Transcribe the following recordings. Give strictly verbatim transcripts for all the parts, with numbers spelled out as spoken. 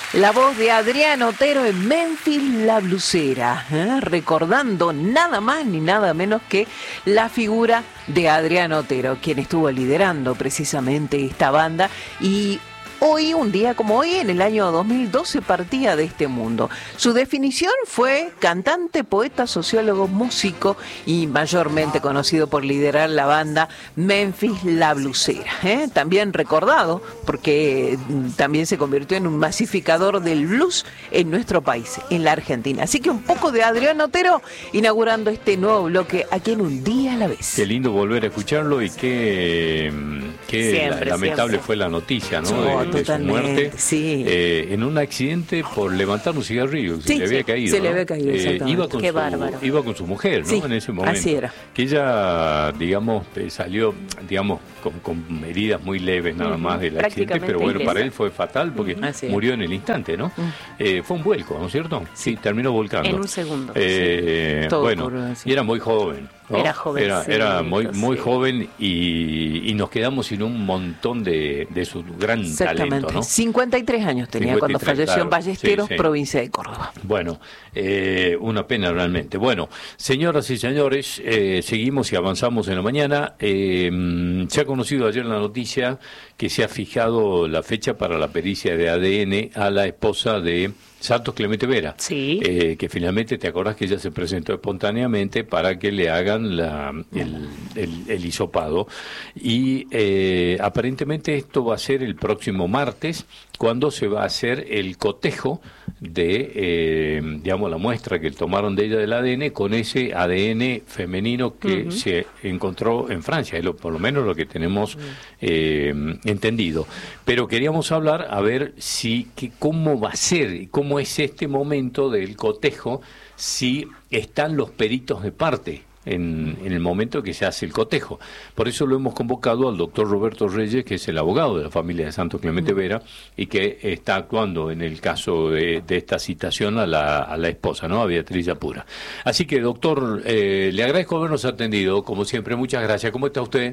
La voz de Adrián Otero en Memphis La Blusera, ¿eh? recordando nada más ni nada menos que la figura de Adrián Otero, quien estuvo liderando precisamente esta banda y hoy, un día como hoy, en el año dos mil doce, partía de este mundo. Su definición fue cantante, poeta, sociólogo, músico y mayormente conocido por liderar la banda Memphis La Blusera. ¿eh? También recordado porque también se convirtió en un masificador del blues en nuestro país, en la Argentina. Así que un poco de Adrián Otero inaugurando este nuevo bloque aquí en Un Día a la Vez. Qué lindo volver a escucharlo y qué, qué siempre, la, lamentable siempre. fue la noticia, ¿no? Oh, de, de su muerte sí. eh, en un accidente por levantar un cigarrillo, se sí, le había sí, caído. Se ¿no? le había caído, eh, iba, con Qué su, bárbaro. iba con su mujer, ¿no? Sí, en ese momento. así era. Que ella, digamos, eh, salió, digamos, con, con heridas muy leves nada uh-huh. más del accidente, pero bueno, ilesa. para él fue fatal porque uh-huh. murió en el instante, ¿no? Uh-huh. Eh, fue un vuelco, ¿no es cierto? Sí, terminó volcando. En un segundo. Eh, sí. Bueno, por, sí. y era muy joven. ¿no? Era joven, Era, sí, era muy, muy sí. joven y, y nos quedamos sin un montón de, de su gran talento, ¿no? cincuenta y tres años tenía cincuenta y tres, cuando falleció claro. en Ballesteros, sí, sí. provincia de Córdoba. Bueno, eh, una pena realmente. Bueno, señoras y señores, eh, seguimos y avanzamos en la mañana. Eh, se ha conocido ayer la noticia que se ha fijado la fecha para la pericia de A D N a la esposa de Santos Clemente Vera, sí. eh, que finalmente te acordás que ella se presentó espontáneamente para que le hagan la, el, el, el hisopado y eh, aparentemente esto va a ser el próximo martes cuando se va a hacer el cotejo de, eh, digamos, la muestra que tomaron de ella del A D N con ese A D N femenino que uh-huh. se encontró en Francia, es lo, por lo menos lo que tenemos uh-huh. eh, entendido. Pero queríamos hablar a ver si que, cómo va a ser, cómo es este momento del cotejo, si están los peritos de parte en, en el momento que se hace el cotejo. Por eso lo hemos convocado al doctor Roberto Reyes, que es el abogado de la familia de Santos Clemente Vera y que está actuando en el caso de, de esta citación a la, a la esposa, ¿no? A Beatriz Yapura. Así que, doctor, eh, le agradezco habernos atendido, como siempre, muchas gracias. ¿Cómo está usted?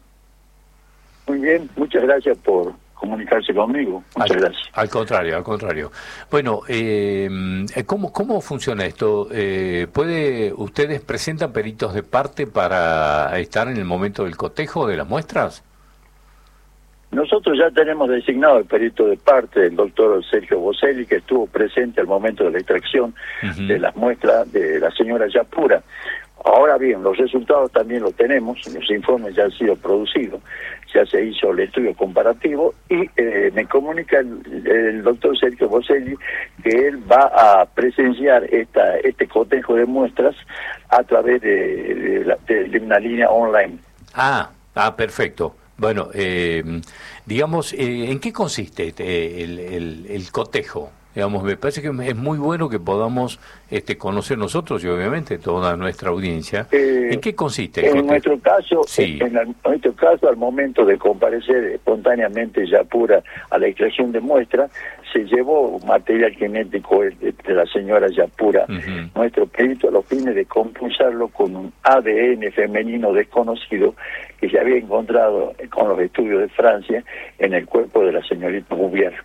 Muy bien, muchas gracias por comunicarse conmigo. Muchas al, gracias. Al contrario, al contrario. Bueno, eh, ¿cómo, ¿cómo funciona esto? Eh, ¿puede ustedes presentan peritos de parte para estar en el momento del cotejo de las muestras? Nosotros ya tenemos designado el perito de parte, el doctor Sergio Boselli, que estuvo presente al momento de la extracción uh-huh. de las muestras de la señora Yapura. Ahora bien, los resultados también los tenemos, los informes ya han sido producidos, ya se hizo el estudio comparativo y eh, me comunica el, el doctor Sergio Boselli que él va a presenciar esta, este cotejo de muestras a través de, de, de, de una línea online. Ah, ah, perfecto. Bueno, eh, digamos, eh, ¿en qué consiste este, el, el, el cotejo? Digamos, me parece que es muy bueno que podamos este, conocer nosotros y obviamente toda nuestra audiencia. Eh, ¿En qué consiste el en cotejo? Nuestro caso, sí. en, en nuestro caso, al momento de comparecer espontáneamente Yapura a la extracción de muestra, se llevó material genético de, de la señora Yapura. Uh-huh. Nuestro perito a los fines de compulsarlo con un A D N femenino desconocido que se había encontrado con los estudios de Francia en el cuerpo de la señorita Bouvier.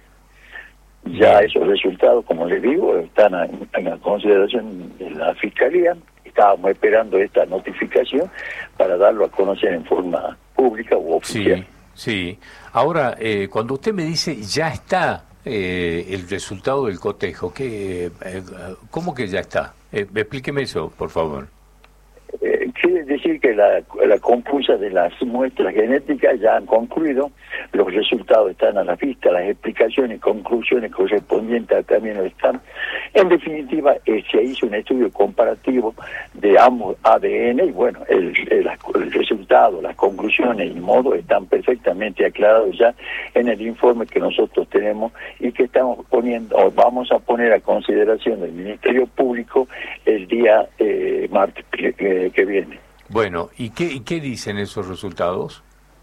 Ya esos resultados, como les digo, están en la consideración de la Fiscalía. Estábamos esperando esta notificación para darlo a conocer en forma pública u oficial. Sí, sí. Ahora, eh, cuando usted me dice ya está eh, el resultado del cotejo, ¿qué, eh, ¿cómo que ya está? Eh, explíqueme eso, por favor. Eh, quiere decir que la, la compulsa de las muestras genéticas ya han concluido, los resultados están a la vista, las explicaciones y conclusiones correspondientes también están. En definitiva, eh, se hizo un estudio comparativo de ambos A D N y bueno, el, el, el resultado, las conclusiones y modos están perfectamente aclarados ya en el informe que nosotros tenemos y que estamos poniendo, o vamos a poner a consideración del Ministerio Público el día eh, martes que, que viene. Bueno, ¿y qué, y qué dicen esos resultados?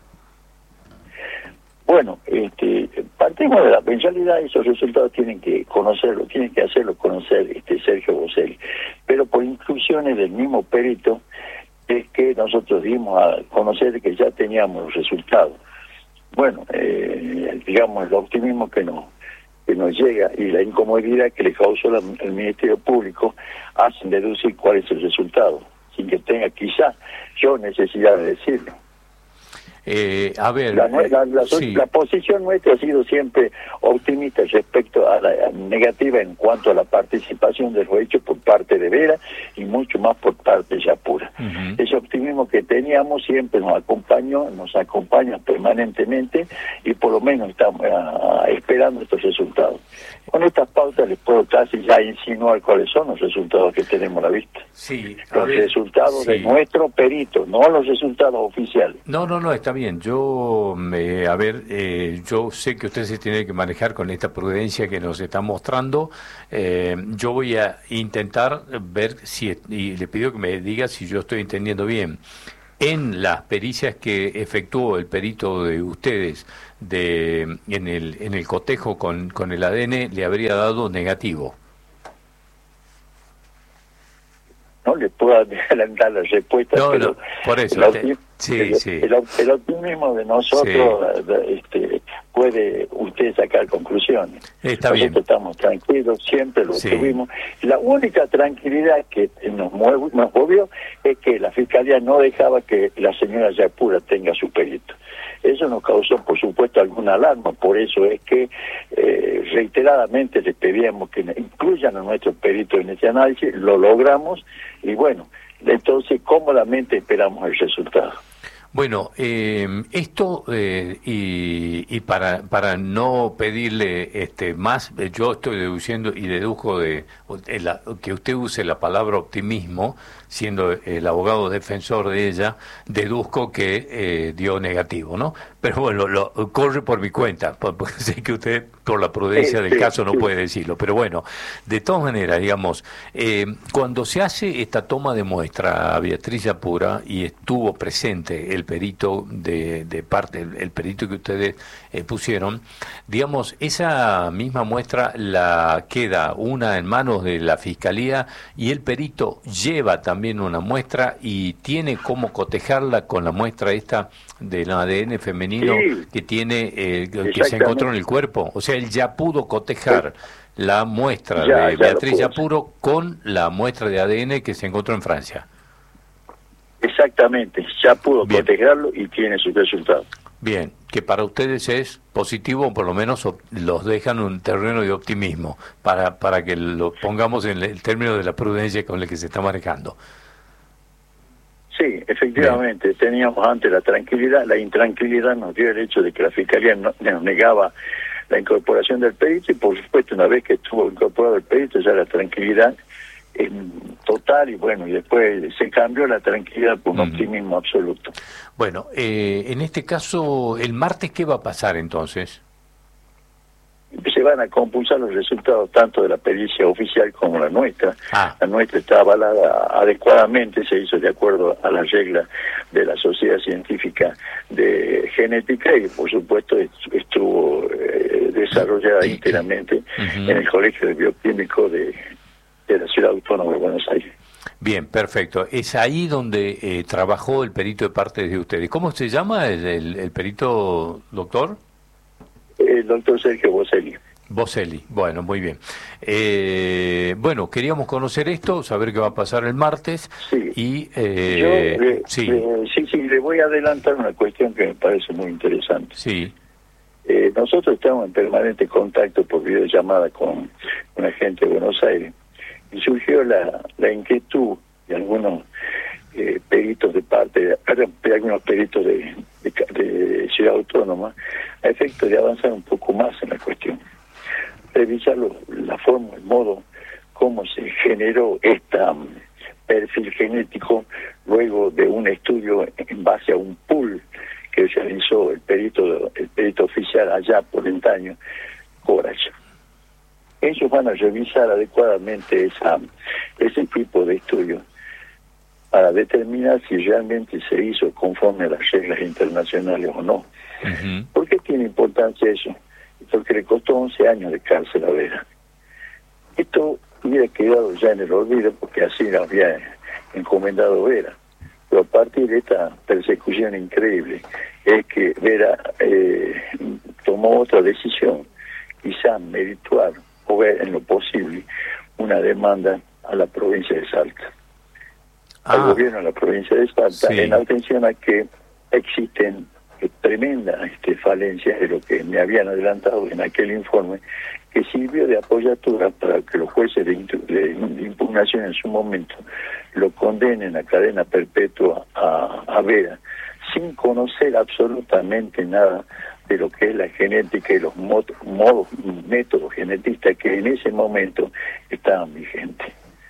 Bueno, este, partimos de la mensualidad y esos resultados tienen que conocerlo, tienen que hacerlo conocer este Sergio Boselli. Pero por instrucciones del mismo perito es que nosotros dimos a conocer que ya teníamos los resultados. Bueno, eh, digamos el optimismo que nos que nos llega y la incomodidad que le causó la, el Ministerio Público hacen deducir cuál es el resultado, sin que tenga quizá yo necesidad de decirlo. Eh, a ver, la, la, la, sí. la posición nuestra ha sido siempre optimista respecto a la a negativa en cuanto a la participación de los hechos por parte de Vera y mucho más por parte de Yapura. Uh-huh. Ese optimismo que teníamos siempre nos acompañó, nos acompaña permanentemente y por lo menos estamos uh, esperando estos resultados. Con estas pautas les puedo casi ya insinuar cuáles son los resultados que tenemos a la vista. Sí, a los ver, resultados sí. de nuestro perito, no los resultados oficiales. No, no, no, está bien. Yo, eh, a ver, eh, yo sé que usted se tiene que manejar con esta prudencia que nos está mostrando. Eh, yo voy a intentar ver si, y le pido que me diga si yo estoy entendiendo bien. En las pericias que efectuó el perito de ustedes de en el en el cotejo con, con el A D N, le habría dado negativo. No le puedo adelantar la respuesta, no, pero no, por eso el, te, sí, el, sí. El, el optimismo de nosotros sí. este, puede usted sacar conclusiones. Está nosotros bien. Estamos tranquilos, siempre lo sí. tuvimos. La única tranquilidad que nos, mueve, nos movió es que la Fiscalía no dejaba que la señora Yapura tenga su perito. Eso nos causó, por supuesto, alguna alarma. Por eso es que eh, reiteradamente les pedíamos que incluyan a nuestros peritos en ese análisis. Lo logramos y bueno, entonces cómodamente esperamos el resultado. Bueno, eh, esto eh, y, y para para no pedirle este más, yo estoy deduciendo y deduzco de, de la, que usted use la palabra optimismo, siendo el abogado defensor de ella, deduzco que eh, dio negativo, ¿no? Pero bueno, lo, corre por mi cuenta, porque sé que usted, por la prudencia del caso, no puede decirlo. Pero bueno, de todas maneras, digamos, eh, cuando se hace esta toma de muestra a Beatriz Yapura y estuvo presente el perito de, de parte, el, el perito que ustedes eh, pusieron, digamos, esa misma muestra la queda una en manos de la Fiscalía y el perito lleva también una muestra y tiene cómo cotejarla con la muestra esta del A D N femenino sí. que tiene eh, que se encontró en el cuerpo. O sea, él ya pudo cotejar sí. la muestra ya, de ya Beatriz Yapura con la muestra de A D N que se encontró en Francia. Exactamente, ya pudo Bien. cotejarlo y tiene sus resultados. Bien, que para ustedes es positivo, o por lo menos los dejan un terreno de optimismo, para, para que lo pongamos en el término de la prudencia con el que se está manejando. Sí, efectivamente, Bien. teníamos antes la tranquilidad, la intranquilidad nos dio el hecho de que la Fiscalía no, nos negaba la incorporación del perito y por supuesto una vez que estuvo incorporado el perito ya la tranquilidad en total y bueno, y después se cambió la tranquilidad por un uh-huh. optimismo absoluto. Bueno, eh, en este caso, ¿el martes qué va a pasar entonces? Se van a compulsar los resultados tanto de la pericia oficial como la nuestra. Ah. La nuestra está avalada adecuadamente, se hizo de acuerdo a las reglas de la Sociedad Científica de Genética y por supuesto estuvo eh, desarrollada íntegramente uh-huh. en el Colegio de Bioquímicos de, de la Ciudad Autónoma de Buenos Aires. Bien, perfecto. Es ahí donde eh, trabajó el perito de parte de ustedes. ¿Cómo se llama el, el, el perito, doctor? El doctor Sergio Boselli. Boselli, bueno, muy bien. Eh, bueno, queríamos conocer esto, saber qué va a pasar el martes. Sí. Y, eh, Yo, le, sí. Le, sí, sí, le voy a adelantar una cuestión que me parece muy interesante. Sí. Eh, nosotros estamos en permanente contacto por videollamada con una gente de Buenos Aires y surgió la, la inquietud de algunos eh, peritos de parte, de, de algunos peritos de, de, de Ciudad Autónoma a efecto de avanzar un poco más en la cuestión. Revisar lo, la forma, el modo, cómo se generó este um, perfil genético luego de un estudio en base a un pool que realizó el perito el perito oficial allá por el año, Corach. Ellos van a revisar adecuadamente esa, ese tipo de estudio para determinar si realmente se hizo conforme a las reglas internacionales o no. Uh-huh. ¿Por qué tiene importancia eso? Porque le costó once años de cárcel a Vera. Esto hubiera quedado ya en el olvido porque así lo había encomendado Vera. Pero a partir de esta persecución increíble es que Vera eh, tomó otra decisión, quizá merituar o ver en lo posible una demanda a la provincia de Salta, ah, al gobierno de la provincia de Salta, sí, en atención a que existen tremendas este, falencias de lo que me habían adelantado en aquel informe, que sirvió de apoyatura para que los jueces de, de, de impugnación en su momento lo condenen a cadena perpetua a, a Vera, sin conocer absolutamente nada de lo que es la genética y los modos, modos métodos genetistas que en ese momento estaban vigentes.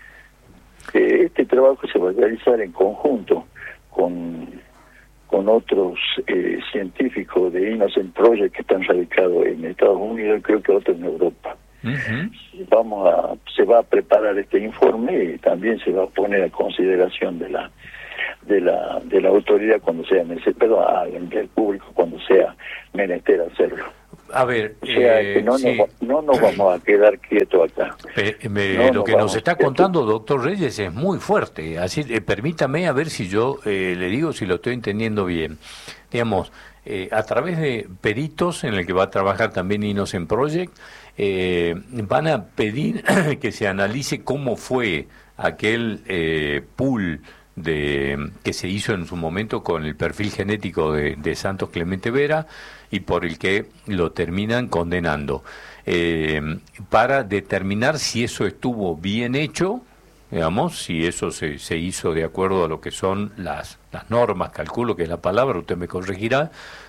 Este trabajo se va a realizar en conjunto con, con otros eh, científicos de Innocent Project que están radicados en Estados Unidos y creo que otros en Europa. Uh-huh. Vamos a, se va a preparar este informe y también se va a poner a consideración de la de la de la autoridad cuando sea necesario, perdón, del público cuando sea menester hacerlo. A ver, o sea, eh, que no, sí. nos, no nos vamos a quedar quietos acá. Eh, me, no lo nos que nos está quietos. contando, doctor Reyes, es muy fuerte. Así, eh, permítame a ver si yo eh, le digo si lo estoy entendiendo bien. Digamos, eh, a través de peritos en el que va a trabajar también Innocent Project, eh, van a pedir que se analice cómo fue aquel eh, pool de que se hizo en su momento con el perfil genético de, de Santos Clemente Vera y por el que lo terminan condenando, eh, para determinar si eso estuvo bien hecho, digamos, si eso se, se hizo de acuerdo a lo que son las, las normas, calculo que es la palabra, usted me corregirá,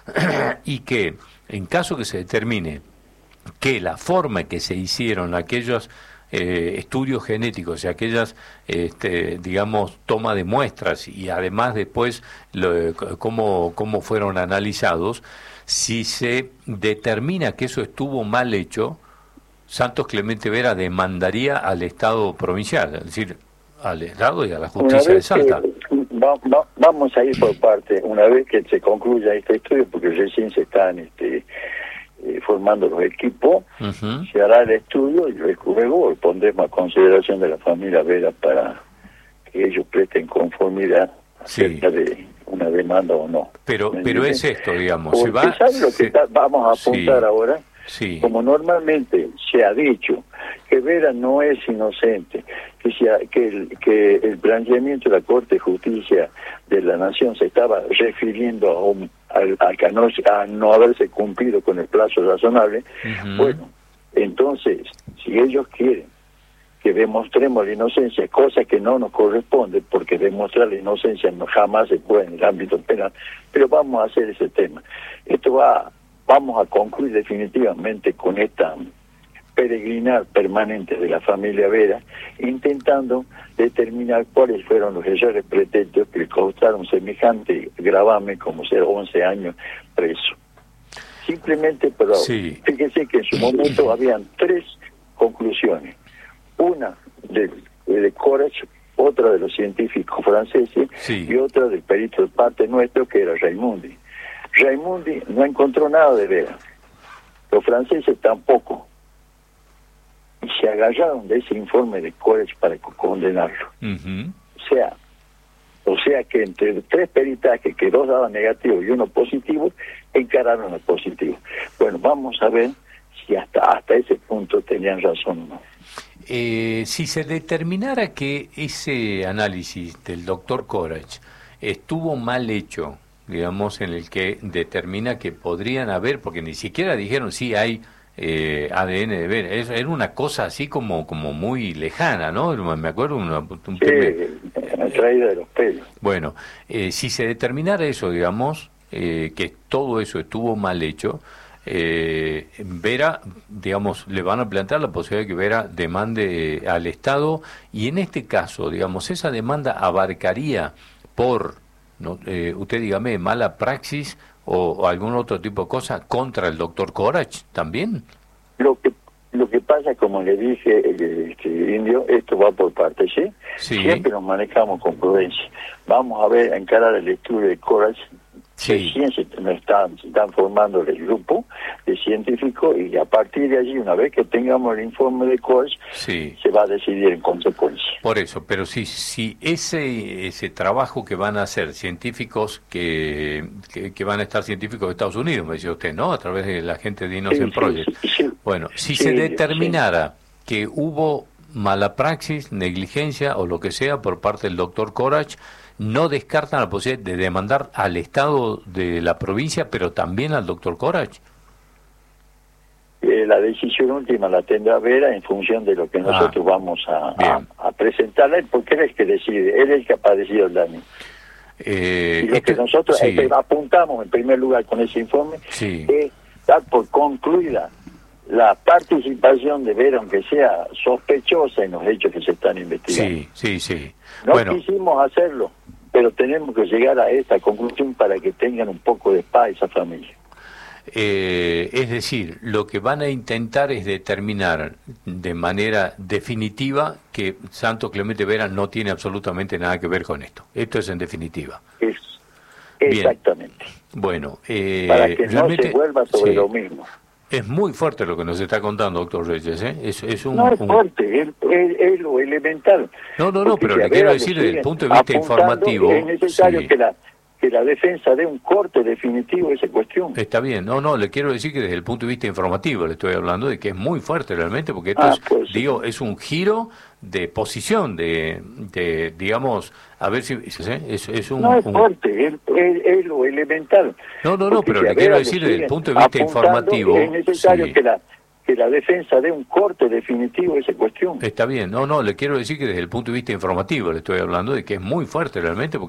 y que en caso que se determine que la forma en que se hicieron aquellos eh, estudios genéticos y aquellas, este, digamos, toma de muestras y además después lo, cómo, cómo fueron analizados, si se determina que eso estuvo mal hecho, Santos Clemente Vera demandaría al Estado provincial, es decir, al Estado y a la justicia de Salta. Que, va, va, vamos a ir por parte, una vez que se concluya este estudio, porque recién se están este, eh, formando los equipos, uh-huh. se hará el estudio y luego pondremos a consideración de la familia Vera para que ellos presten conformidad acerca sí. de una demanda o no. Pero pero es esto, digamos, porque se va... ¿sabe lo que se... está, vamos a apuntar sí. ahora? Sí. Como normalmente se ha dicho que Vera no es inocente, que, sea, que, el, que el planteamiento de la Corte de Justicia de la Nación se estaba refiriendo a, un, a, a, no, a no haberse cumplido con el plazo razonable, uh-huh. bueno, entonces, si ellos quieren que demostremos la inocencia, cosa que no nos corresponde, porque demostrar la inocencia no jamás se puede en el ámbito penal, pero vamos a hacer ese tema. Esto va... Vamos a concluir definitivamente con esta peregrinar permanente de la familia Vera, intentando determinar cuáles fueron los errores pretéritos que le causaron semejante gravamen como ser once años preso. Simplemente, pero sí. fíjese que en su momento habían tres conclusiones. Una de, de Corach, otra de los científicos franceses sí. y otra del perito de parte nuestro que era Raimundi. Raimundi no encontró nada de Vera, los franceses tampoco, y se agarraron de ese informe de Corach para condenarlo. Uh-huh. O sea, o sea que entre tres peritajes, que dos daban negativo y uno positivo, encararon el positivo. Bueno, vamos a ver si hasta hasta ese punto tenían razón o no. Eh, si se determinara que ese análisis del doctor Corach estuvo mal hecho, digamos, en el que determina que podrían haber, porque ni siquiera dijeron sí hay eh, A D N de Vera, es, era una cosa así como como muy lejana, ¿no? Me acuerdo una, un sí, primer, la traída de los pelos. Bueno, eh, si se determinara eso, digamos, eh, que todo eso estuvo mal hecho, eh, Vera, digamos, le van a plantear la posibilidad de que Vera demande al Estado, y en este caso, digamos, esa demanda abarcaría por... No, eh, usted dígame, mala praxis o, o algún otro tipo de cosa contra el doctor Corach también. Lo que lo que pasa, como le dije, este, Indio, esto va por partes, ¿sí? ¿sí? Siempre nos manejamos con prudencia. Vamos a ver, a encarar el estudio de Corach Sí. Recién se, están, se están formando el grupo de científicos y a partir de allí, una vez que tengamos el informe de Koch, sí. se va a decidir en consecuencia. Por eso, pero si, si ese ese trabajo que van a hacer científicos, que, que, que van a estar científicos de Estados Unidos, me decía usted, ¿no? A través de la gente de Innocent sí, Project. Sí, sí, bueno, si sí, se determinara sí. que hubo mala praxis, negligencia o lo que sea por parte del doctor Corach, no descartan la posibilidad de demandar al Estado de la provincia, pero también al doctor Corach. Eh, la decisión última la tendrá Vera en función de lo que nosotros ah, vamos a, a, a presentarle, porque él es el que decide, él es el que ha padecido el daño. Eh, y lo este, que nosotros sí. eh, apuntamos en primer lugar con ese informe sí. es dar por concluida la participación de Vera, aunque sea sospechosa, en los hechos que se están investigando. Sí, sí, sí. No bueno. quisimos hacerlo, pero tenemos que llegar a esta conclusión para que tengan un poco de paz esa familia. Eh, es decir, lo que van a intentar es determinar de manera definitiva que Santo Clemente Vera no tiene absolutamente nada que ver con esto. Esto es en definitiva. Es, exactamente. Bien. Bueno, eh, para que no se vuelva sobre sí. lo mismo. Es muy fuerte lo que nos está contando, doctor Reyes, ¿eh? Es, es un, no es un... fuerte, es, es, es lo elemental. No, no, no, pero le quiero decir desde el punto de vista informativo... Es necesario sí. que la que la defensa dé un corte definitivo a esa cuestión. Está bien, no, no, le quiero decir que desde el punto de vista informativo le estoy hablando de que es muy fuerte realmente, porque esto ah, es, pues, digo, es un giro de posición, de, de digamos, a ver si... ¿eh? Es, es un, no es un... fuerte, es, es, es lo elemental. No, no, no, pero le quiero decir desde el punto de vista informativo... Es necesario sí. que la que la defensa dé un corte definitivo a esa cuestión. Está bien, no, no, le quiero decir que desde el punto de vista informativo le estoy hablando de que es muy fuerte realmente, porque